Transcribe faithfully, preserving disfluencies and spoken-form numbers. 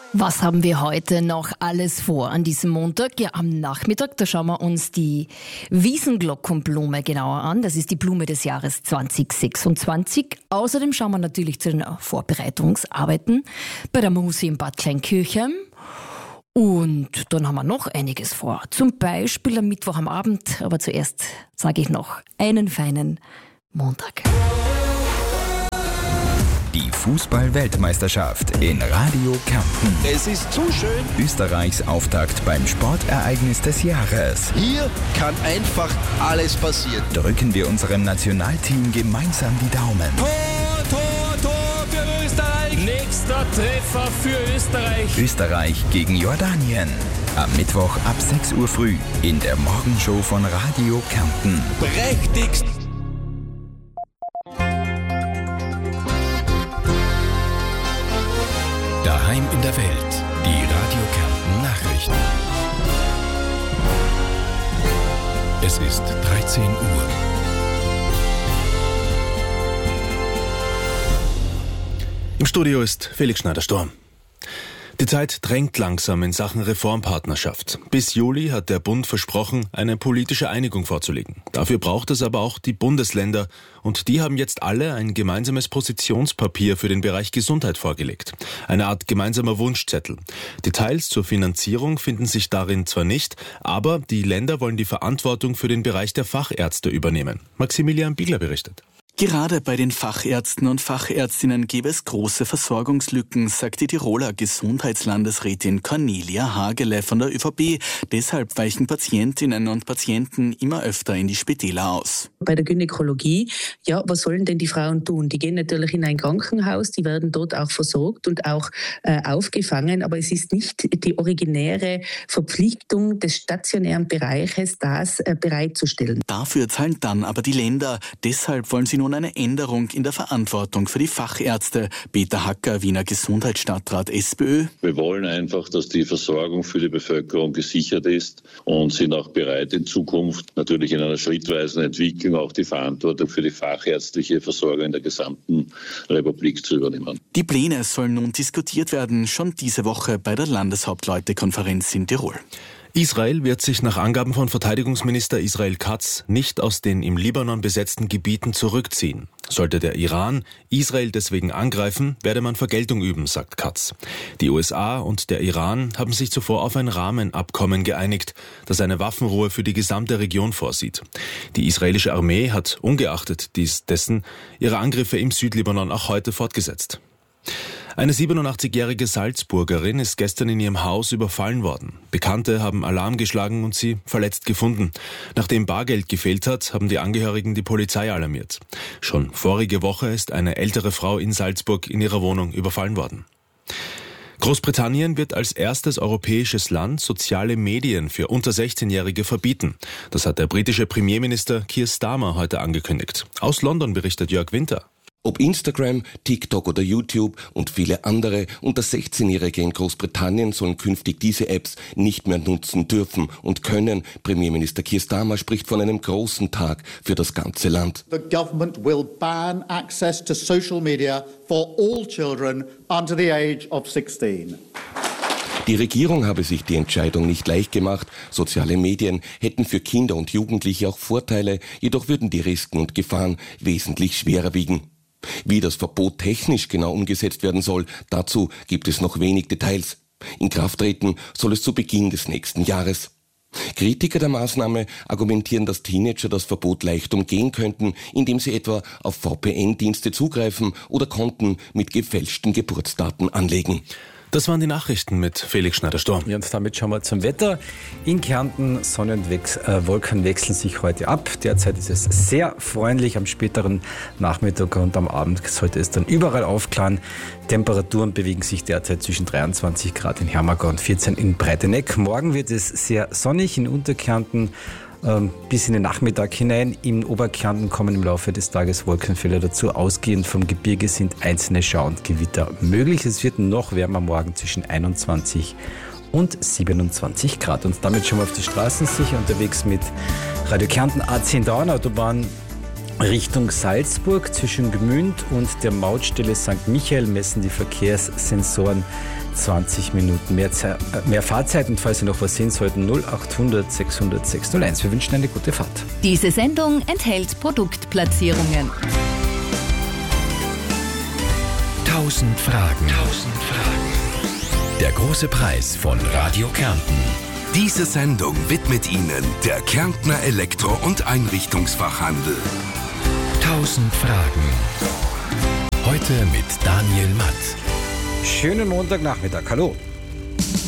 Was haben wir heute noch alles vor an diesem Montag? Ja, am Nachmittag, da schauen wir uns die Wiesenglockenblume genauer an. Das ist die Blume des Jahres zwanzig sechsundzwanzig. Außerdem schauen wir natürlich zu den Vorbereitungsarbeiten bei der Muse in Bad Kleinkirchheim. Und dann haben wir noch einiges vor. Zum Beispiel am Mittwoch am Abend. Aber zuerst sage ich noch einen feinen Montag. Die Fußball-Weltmeisterschaft in Radio Kärnten. Es ist zu schön. Österreichs Auftakt beim Sportereignis des Jahres. Hier kann einfach alles passieren. Drücken wir unserem Nationalteam gemeinsam die Daumen. Tor, Tor, Tor für Österreich. Nächster Treffer für Österreich. Österreich gegen Jordanien. Am Mittwoch ab sechs Uhr früh in der Morgenshow von Radio Kärnten. Prächtigst. Daheim in der Welt, die Radio Kärnten Nachrichten. Es ist dreizehn Uhr. Im Studio ist Felix Schneider-Storm. Die Zeit drängt langsam in Sachen Reformpartnerschaft. Bis Juli hat der Bund versprochen, eine politische Einigung vorzulegen. Dafür braucht es aber auch die Bundesländer. Und die haben jetzt alle ein gemeinsames Positionspapier für den Bereich Gesundheit vorgelegt. Eine Art gemeinsamer Wunschzettel. Details zur Finanzierung finden sich darin zwar nicht, aber die Länder wollen die Verantwortung für den Bereich der Fachärzte übernehmen. Maximilian Biegler berichtet. Gerade bei den Fachärzten und Fachärztinnen gäbe es große Versorgungslücken, sagt die Tiroler Gesundheitslandesrätin Cornelia Hagele von der ÖVP. Deshalb weichen Patientinnen und Patienten immer öfter in die Spitäler aus. Bei der Gynäkologie, ja, was sollen denn die Frauen tun? Die gehen natürlich in ein Krankenhaus, die werden dort auch versorgt und auch äh, aufgefangen, aber es ist nicht die originäre Verpflichtung des stationären Bereiches, das äh, bereitzustellen. Dafür zahlen dann aber die Länder. Deshalb wollen sie nun eine Änderung in der Verantwortung für die Fachärzte. Peter Hacker, Wiener Gesundheitsstadtrat, SPÖ. Wir wollen einfach, dass die Versorgung für die Bevölkerung gesichert ist und sind auch bereit, in Zukunft natürlich in einer schrittweisen Entwicklung auch die Verantwortung für die fachärztliche Versorgung in der gesamten Republik zu übernehmen. Die Pläne sollen nun diskutiert werden, schon diese Woche bei der Landeshauptleutekonferenz in Tirol. Israel wird sich nach Angaben von Verteidigungsminister Israel Katz nicht aus den im Libanon besetzten Gebieten zurückziehen. Sollte der Iran Israel deswegen angreifen, werde man Vergeltung üben, sagt Katz. Die U S A und der Iran haben sich zuvor auf ein Rahmenabkommen geeinigt, das eine Waffenruhe für die gesamte Region vorsieht. Die israelische Armee hat ungeachtet dies dessen ihre Angriffe im Südlibanon auch heute fortgesetzt. Eine siebenundachtzigjährige Salzburgerin ist gestern in ihrem Haus überfallen worden. Bekannte haben Alarm geschlagen und sie verletzt gefunden. Nachdem Bargeld gefehlt hat, haben die Angehörigen die Polizei alarmiert. Schon vorige Woche ist eine ältere Frau in Salzburg in ihrer Wohnung überfallen worden. Großbritannien wird als erstes europäisches Land soziale Medien für unter sechzehnjährige verbieten. Das hat der britische Premierminister Keir Starmer heute angekündigt. Aus London berichtet Jörg Winter. Ob Instagram, TikTok oder YouTube und viele andere unter sechzehnjährige in Großbritannien sollen künftig diese Apps nicht mehr nutzen dürfen und können. Premierminister Keir Starmer spricht von einem großen Tag für das ganze Land. The government will ban access to social media for all children under the age of sixteen. Die Regierung habe sich die Entscheidung nicht leicht gemacht. Soziale Medien hätten für Kinder und Jugendliche auch Vorteile, jedoch würden die Risiken und Gefahren wesentlich schwerer wiegen. Wie das Verbot technisch genau umgesetzt werden soll, dazu gibt es noch wenig Details. In Kraft treten soll es zu Beginn des nächsten Jahres. Kritiker der Maßnahme argumentieren, dass Teenager das Verbot leicht umgehen könnten, indem sie etwa auf V P N-Dienste zugreifen oder Konten mit gefälschten Geburtsdaten anlegen. Das waren die Nachrichten mit Felix Schneider-Storm. Ja, und damit schauen wir zum Wetter. In Kärnten, Sonne und Wex- äh, Wolken wechseln sich heute ab. Derzeit ist es sehr freundlich. Am späteren Nachmittag und am Abend sollte es dann überall aufklaren. Temperaturen bewegen sich derzeit zwischen dreiundzwanzig Grad in Hermagau und vierzehn in Breiteneck. Morgen wird es sehr sonnig in Unterkärnten. Bis in den Nachmittag hinein. Im Oberkärnten kommen im Laufe des Tages Wolkenfelder dazu. Ausgehend vom Gebirge sind einzelne Schauer und Gewitter möglich. Es wird noch wärmer morgen zwischen einundzwanzig und siebenundzwanzig Grad. Und damit schon mal auf die Straßen sicher unterwegs mit Radio Kärnten A zehn Dauernautobahn Richtung Salzburg. Zwischen Gmünd und der Mautstelle Sankt Michael messen die Verkehrssensoren zwanzig Minuten mehr, Ze- äh, mehr Fahrzeit. Und falls Sie noch was sehen sollten, null acht hundert sechshundert sechshunderteins. Wir wünschen eine gute Fahrt. Diese Sendung enthält Produktplatzierungen. Tausend Fragen. Tausend Fragen. Der große Preis von Radio Kärnten. Diese Sendung widmet Ihnen der Kärntner Elektro- und Einrichtungsfachhandel. Tausend Fragen. Heute mit Daniel Matt. Schönen Montagnachmittag. Hallo.